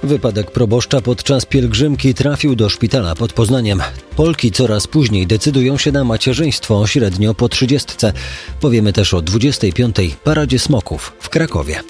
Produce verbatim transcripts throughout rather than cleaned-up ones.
Wypadek proboszcza podczas pielgrzymki trafił do szpitala pod Poznaniem. Polki coraz później decydują się na macierzyństwo, średnio po trzydziestce. Powiemy też o dwudziestej piątej Paradzie Smoków w Krakowie.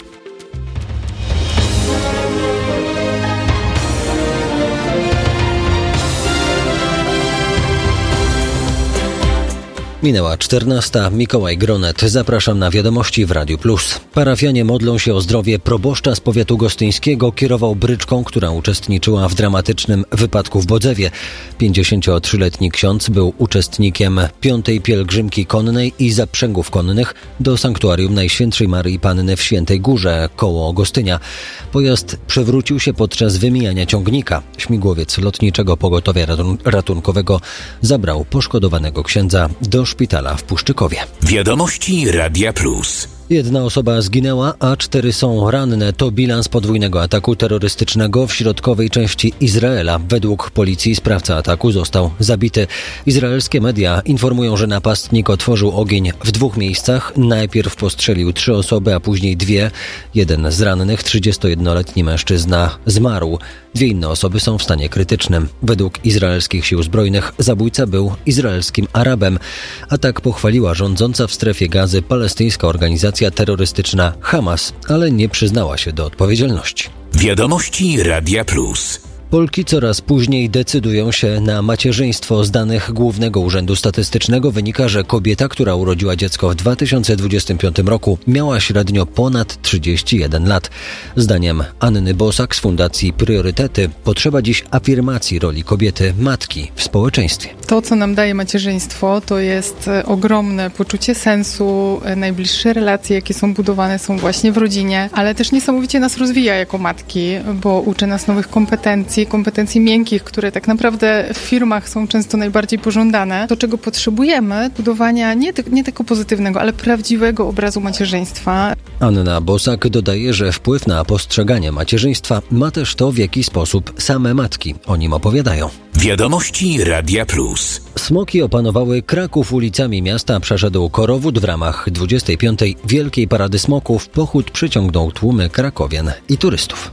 Minęła czternasta. Mikołaj Gronet. Zapraszam na wiadomości w Radiu Plus. Parafianie modlą się o zdrowie proboszcza z powiatu gostyńskiego. Kierował bryczką, która uczestniczyła w dramatycznym wypadku w Bodzewie. pięćdziesięciotrzyletni ksiądz był uczestnikiem piątej pielgrzymki konnej i zaprzęgów konnych do sanktuarium Najświętszej Maryi Panny w Świętej Górze koło Gostynia. Pojazd przewrócił się podczas wymijania ciągnika. Śmigłowiec Lotniczego Pogotowia ratun- Ratunkowego zabrał poszkodowanego księdza do szpitala w Puszczykowie. Wiadomości Radia Plus. Jedna osoba zginęła, a cztery są ranne. To bilans podwójnego ataku terrorystycznego w środkowej części Izraela. Według policji sprawca ataku został zabity. Izraelskie media informują, że napastnik otworzył ogień w dwóch miejscach. Najpierw postrzelił trzy osoby, a później dwie. Jeden z rannych, trzydziestojednoletni mężczyzna, zmarł. Dwie inne osoby są w stanie krytycznym. Według izraelskich sił zbrojnych zabójca był izraelskim Arabem. Atak pochwaliła rządząca w strefie Gazy palestyńska organizacja terrorystyczna Hamas, ale nie przyznała się do odpowiedzialności. Wiadomości Radia Plus. Polki coraz później decydują się na macierzyństwo. Z danych Głównego Urzędu Statystycznego wynika, że kobieta, która urodziła dziecko w dwa tysiące dwudziestym piątym roku, miała średnio ponad trzydzieści jeden lat. Zdaniem Anny Bosak z Fundacji Priorytety potrzeba dziś afirmacji roli kobiety, matki w społeczeństwie. To, co nam daje macierzyństwo, to jest ogromne poczucie sensu, najbliższe relacje, jakie są budowane, są właśnie w rodzinie, ale też niesamowicie nas rozwija jako matki, bo uczy nas nowych kompetencji, kompetencji miękkich, które tak naprawdę w firmach są często najbardziej pożądane. To, czego potrzebujemy, budowania nie, ty- nie tylko pozytywnego, ale prawdziwego obrazu macierzyństwa. Anna Bosak dodaje, że wpływ na postrzeganie macierzyństwa ma też to, w jaki sposób same matki o nim opowiadają. Wiadomości Radia Plus. Smoki opanowały Kraków. Ulicami miasta przeszedł korowód w ramach dwudziestej piątej Wielkiej Parady Smoków. Pochód przyciągnął tłumy krakowian i turystów.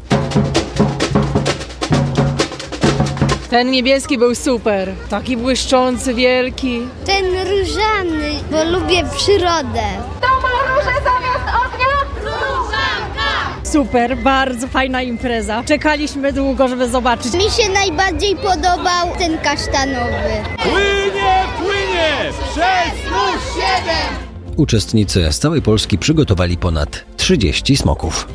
Ten niebieski był super, taki błyszczący, wielki. Ten różany, bo lubię przyrodę. To ma róże zamiast ognia? Różanka! Super, bardzo fajna impreza. Czekaliśmy długo, żeby zobaczyć. Mi się najbardziej podobał ten kasztanowy. Płynie, płynie! Przez nóż siedem! Uczestnicy z całej Polski przygotowali ponad trzydzieści smoków.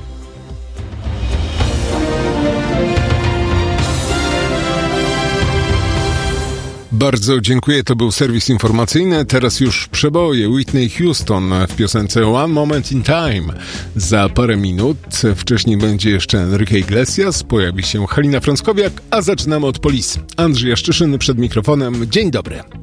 Bardzo dziękuję, to był serwis informacyjny. Teraz już przeboje. Whitney Houston w piosence One Moment in Time. Za parę minut. Wcześniej będzie jeszcze Enrique Iglesias, pojawi się Halina Frąckowiak, a zaczynamy od Police. Andrzej Jaszczyszyn przed mikrofonem. Dzień dobry.